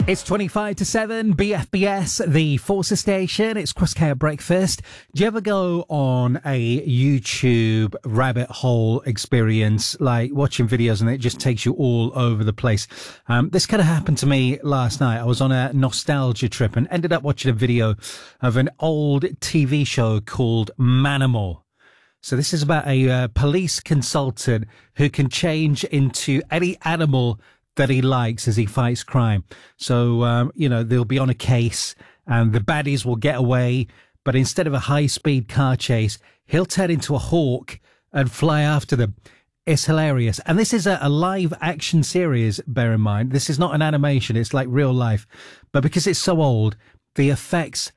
It's 25 to 7, BFBS, the Forces station. It's Crosscare Breakfast. Do you ever go on a YouTube rabbit hole experience, like watching videos and it just takes you all over the place? This kind of happened to me last night. I was on a nostalgia trip and ended up watching a video of an old TV show called Manimal. So this is about a police consultant who can change into any animal that he likes as he fights crime. So, they'll be on a case and the baddies will get away. But instead of a high-speed car chase, he'll turn into a hawk and fly after them. It's hilarious. And this is a live action series, bear in mind. This is not an animation. It's like real life. But because it's so old, the effects